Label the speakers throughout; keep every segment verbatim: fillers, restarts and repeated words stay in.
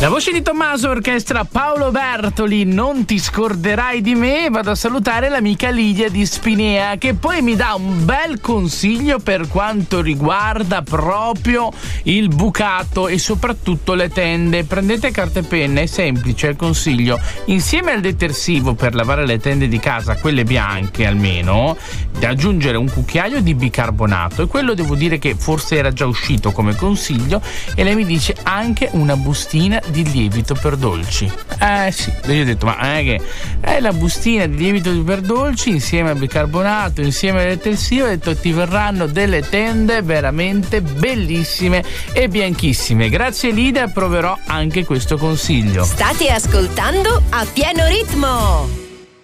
Speaker 1: La voce di Tommaso, orchestra Paolo Bertoli, Non ti scorderai di me. Vado a salutare l'amica Lidia di Spinea, che poi mi dà un bel consiglio per quanto riguarda proprio il bucato e soprattutto le tende. Prendete carta e penna, è semplice il consiglio. Insieme al detersivo per lavare le tende di casa, quelle bianche almeno, da aggiungere un cucchiaio di bicarbonato, e quello devo dire che forse era già uscito come consiglio, e lei mi dice anche una bustina di lievito per dolci. Eh sì, io ho detto, ma non è che è la bustina di lievito per dolci insieme al bicarbonato, insieme al detersivo, ho detto ti verranno delle tende veramente bellissime e bianchissime. Grazie Lida, proverò anche questo consiglio.
Speaker 2: State ascoltando A Pieno Ritmo.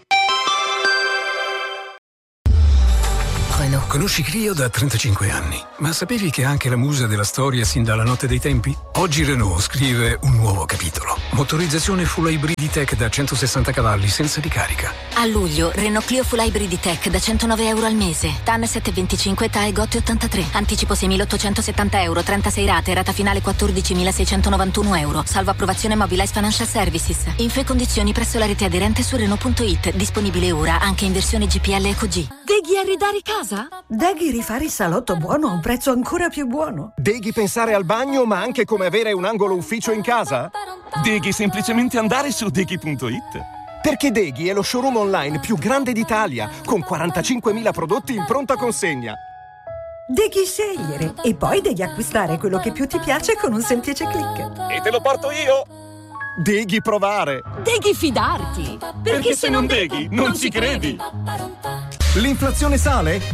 Speaker 3: Conosci Clio da trentacinque anni, ma sapevi che è anche la musa della storia sin dalla notte dei tempi? Oggi Renault scrive un nuovo capitolo. Motorizzazione full hybrid tech da centosessanta cavalli senza ricarica.
Speaker 4: A luglio, Renault Clio full hybrid tech da centonove euro al mese. T A N settecentoventicinque, T A E Gotti ottantatré. Anticipo seimilaottocentosettanta euro, trentasei rate, rata finale quattordicimilaseicentonovantuno euro. Salvo approvazione Mobilize Financial Services. Info e condizioni presso la rete aderente su Renault punto it. Disponibile ora anche in versione G P L Eco G.
Speaker 5: Deghi a ridare casa? Deghi rifare il salotto buono a un prezzo ancora più buono.
Speaker 6: Deghi pensare al bagno ma anche come avere un angolo ufficio in casa? Deghi semplicemente andare su Deghi punto it. Perché Deghi è lo showroom online più grande d'Italia, con quarantacinquemila prodotti in pronta consegna.
Speaker 5: Devi scegliere e poi devi acquistare quello che più ti piace con un semplice click.
Speaker 6: E te lo porto io! Deghi provare!
Speaker 5: Devi fidarti!
Speaker 6: Perché, Perché se non Deghi non, non ci credi. credi.
Speaker 7: L'inflazione sale?